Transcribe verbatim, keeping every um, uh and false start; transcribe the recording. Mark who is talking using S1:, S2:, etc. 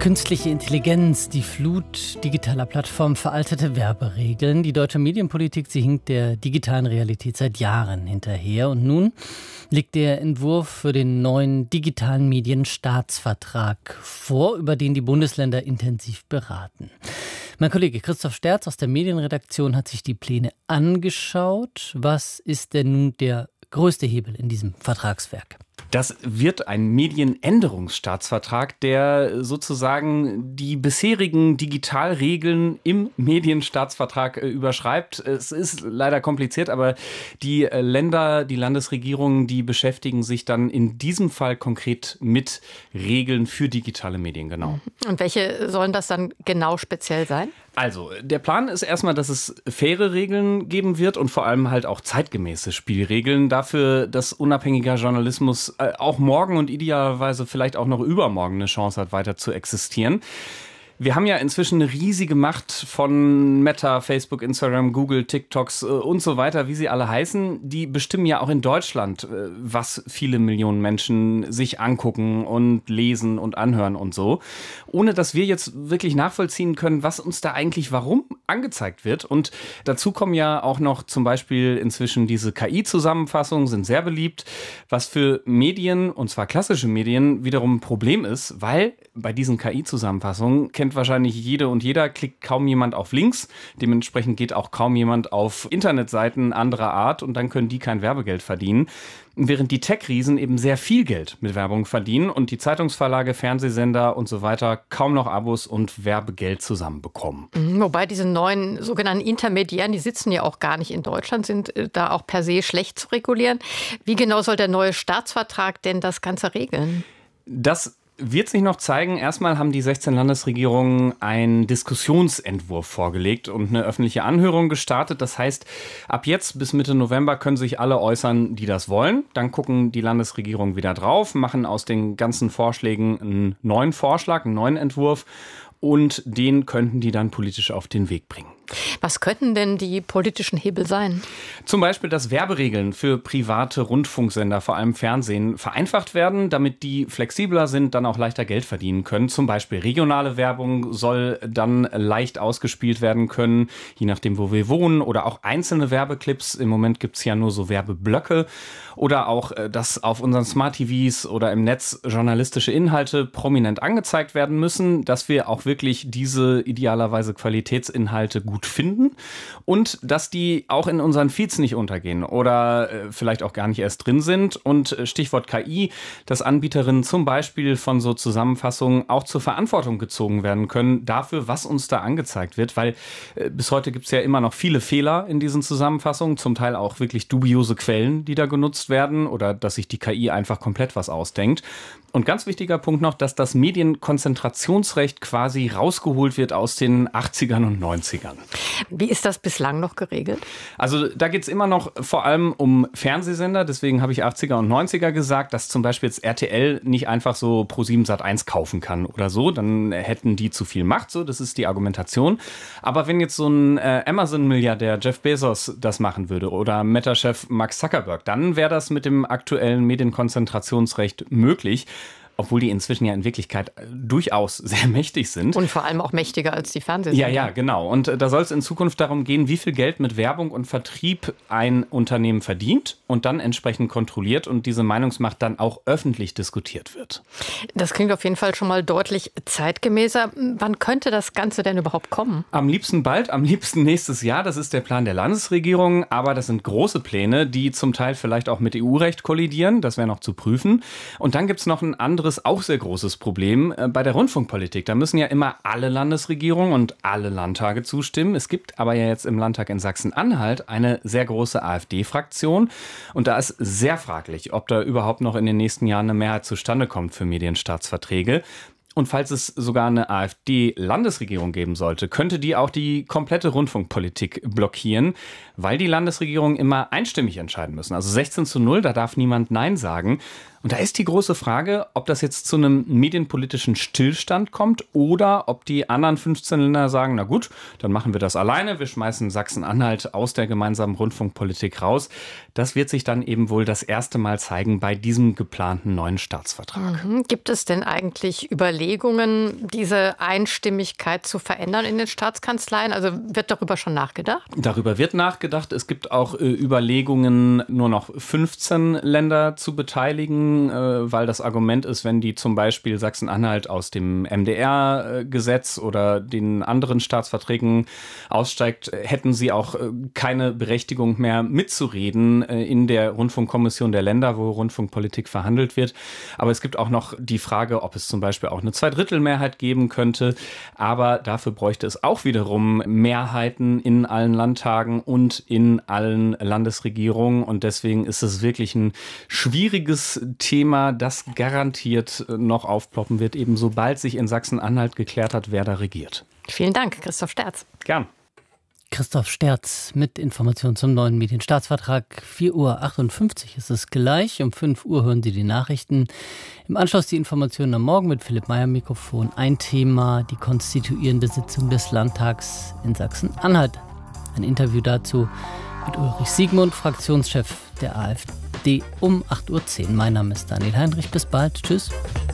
S1: Künstliche Intelligenz, die Flut digitaler Plattformen, veraltete Werberegeln. Die deutsche Medienpolitik, sie hinkt der digitalen Realität seit Jahren hinterher. Und nun liegt der Entwurf für den neuen digitalen Medienstaatsvertrag vor, über den die Bundesländer intensiv beraten. Mein Kollege Christoph Sterz aus der Medienredaktion hat sich die Pläne angeschaut. Was ist denn nun der größte Hebel in diesem Vertragswerk?
S2: Das wird ein Medienänderungsstaatsvertrag, der sozusagen die bisherigen Digitalregeln im Medienstaatsvertrag äh, überschreibt. Es ist leider kompliziert, aber die äh, Länder, die Landesregierungen, die beschäftigen sich dann in diesem Fall konkret mit Regeln für digitale Medien, genau.
S3: Und welche sollen das dann genau speziell sein?
S2: Also, der Plan ist erstmal, dass es faire Regeln geben wird und vor allem halt auch zeitgemäße Spielregeln dafür, dass unabhängiger Journalismus äh, auch morgen und idealerweise vielleicht auch noch übermorgen eine Chance hat, weiter zu existieren. Wir haben ja inzwischen eine riesige Macht von Meta, Facebook, Instagram, Google, TikToks äh, und so weiter, wie sie alle heißen. Die bestimmen ja auch in Deutschland, äh, was viele Millionen Menschen sich angucken und lesen und anhören und so. Ohne dass wir jetzt wirklich nachvollziehen können, was uns da eigentlich warum angezeigt wird. Und dazu kommen ja auch noch zum Beispiel inzwischen diese K I-Zusammenfassungen, sind sehr beliebt, was für Medien, und zwar klassische Medien, wiederum ein Problem ist, weil bei diesen K I-Zusammenfassungen kennt wahrscheinlich jede und jeder, klickt kaum jemand auf Links. Dementsprechend geht auch kaum jemand auf Internetseiten anderer Art und dann können die kein Werbegeld verdienen. Während die Tech-Riesen eben sehr viel Geld mit Werbung verdienen und die Zeitungsverlage, Fernsehsender und so weiter kaum noch Abos und Werbegeld zusammenbekommen.
S3: Wobei diese neuen sogenannten Intermediären, die sitzen ja auch gar nicht in Deutschland, sind da auch per se schlecht zu regulieren. Wie genau soll der neue Staatsvertrag denn das Ganze regeln?
S2: Das wird sich noch zeigen. Erstmal haben die sechzehn Landesregierungen einen Diskussionsentwurf vorgelegt und eine öffentliche Anhörung gestartet. Das heißt, ab jetzt bis Mitte November können sich alle äußern, die das wollen. Dann gucken die Landesregierungen wieder drauf, machen aus den ganzen Vorschlägen einen neuen Vorschlag, einen neuen Entwurf und den könnten die dann politisch auf den Weg bringen.
S3: Was könnten denn die politischen Hebel sein?
S2: Zum Beispiel, dass Werberegeln für private Rundfunksender, vor allem Fernsehen, vereinfacht werden, damit die flexibler sind, dann auch leichter Geld verdienen können. Zum Beispiel regionale Werbung soll dann leicht ausgespielt werden können, je nachdem, wo wir wohnen. Oder auch einzelne Werbeclips. Im Moment gibt es ja nur so Werbeblöcke. Oder auch, dass auf unseren Smart-T Vs oder im Netz journalistische Inhalte prominent angezeigt werden müssen, dass wir auch wirklich diese idealerweise Qualitätsinhalte gut finden und dass die auch in unseren Feeds nicht untergehen oder äh, vielleicht auch gar nicht erst drin sind. Und äh, Stichwort K I, dass Anbieterinnen zum Beispiel von so Zusammenfassungen auch zur Verantwortung gezogen werden können dafür, was uns da angezeigt wird, weil äh, bis heute gibt es ja immer noch viele Fehler in diesen Zusammenfassungen, zum Teil auch wirklich dubiose Quellen, die da genutzt werden oder dass sich die K I einfach komplett was ausdenkt. Und ganz wichtiger Punkt noch, dass das Medienkonzentrationsrecht quasi rausgeholt wird aus den achtzigern und neunzigern.
S3: Wie ist das bislang noch geregelt?
S2: Also da geht es immer noch vor allem um Fernsehsender, deswegen habe ich achtziger und neunziger gesagt, dass zum Beispiel jetzt R T L nicht einfach so ProSieben Sat eins kaufen kann oder so, dann hätten die zu viel Macht, so, das ist die Argumentation. Aber wenn jetzt so ein äh, Amazon-Milliardär Jeff Bezos das machen würde oder Meta-Chef Mark Zuckerberg, dann wäre das mit dem aktuellen Medienkonzentrationsrecht möglich. Obwohl die inzwischen ja in Wirklichkeit durchaus sehr mächtig sind.
S3: Und vor allem auch mächtiger als die Fernsehsender.
S2: Ja, ja, genau. Und da soll es in Zukunft darum gehen, wie viel Geld mit Werbung und Vertrieb ein Unternehmen verdient und dann entsprechend kontrolliert und diese Meinungsmacht dann auch öffentlich diskutiert wird.
S3: Das klingt auf jeden Fall schon mal deutlich zeitgemäßer. Wann könnte das Ganze denn überhaupt kommen?
S2: Am liebsten bald, am liebsten nächstes Jahr. Das ist der Plan der Landesregierung. Aber das sind große Pläne, die zum Teil vielleicht auch mit E U-Recht kollidieren. Das wäre noch zu prüfen. Und dann gibt es noch ein anderes auch sehr großes Problem bei der Rundfunkpolitik. Da müssen ja immer alle Landesregierungen und alle Landtage zustimmen. Es gibt aber ja jetzt im Landtag in Sachsen-Anhalt eine sehr große AfD-Fraktion. Und da ist sehr fraglich, ob da überhaupt noch in den nächsten Jahren eine Mehrheit zustande kommt für Medienstaatsverträge. Und falls es sogar eine AfD-Landesregierung geben sollte, könnte die auch die komplette Rundfunkpolitik blockieren, weil die Landesregierungen immer einstimmig entscheiden müssen. Also sechzehn zu null, da darf niemand Nein sagen. Und da ist die große Frage, ob das jetzt zu einem medienpolitischen Stillstand kommt oder ob die anderen fünfzehn Länder sagen, na gut, dann machen wir das alleine, wir schmeißen Sachsen-Anhalt aus der gemeinsamen Rundfunkpolitik raus. Das wird sich dann eben wohl das erste Mal zeigen bei diesem geplanten neuen Staatsvertrag.
S3: Mhm. Gibt es denn eigentlich Überlegungen, diese Einstimmigkeit zu verändern in den Staatskanzleien? Also wird darüber schon nachgedacht?
S2: Darüber wird nachgedacht. Es gibt auch äh, Überlegungen, nur noch fünfzehn Länder zu beteiligen, äh, weil das Argument ist, wenn die zum Beispiel Sachsen-Anhalt aus dem M D R-Gesetz oder den anderen Staatsverträgen aussteigt, hätten sie auch äh, keine Berechtigung mehr mitzureden äh, in der Rundfunkkommission der Länder, wo Rundfunkpolitik verhandelt wird. Aber es gibt auch noch die Frage, ob es zum Beispiel auch eine Zweidrittelmehrheit geben könnte. Aber dafür bräuchte es auch wiederum Mehrheiten in allen Landtagen und in allen Landesregierungen. Und deswegen ist es wirklich ein schwieriges Thema, das garantiert noch aufploppen wird, eben sobald sich in Sachsen-Anhalt geklärt hat, wer da regiert.
S3: Vielen Dank, Christoph Sterz.
S2: Gern.
S1: Christoph Sterz mit Informationen zum neuen Medienstaatsvertrag. vier Uhr achtundfünfzig ist es gleich. Um fünf Uhr hören Sie die Nachrichten. Im Anschluss die Informationen am Morgen mit Philipp Meyer Mikrofon. Ein Thema, die konstituierende Sitzung des Landtags in Sachsen-Anhalt. Ein Interview dazu mit Ulrich Siegmund, Fraktionschef der AfD, um acht Uhr zehn. Mein Name ist Daniel Heinrich. Bis bald. Tschüss.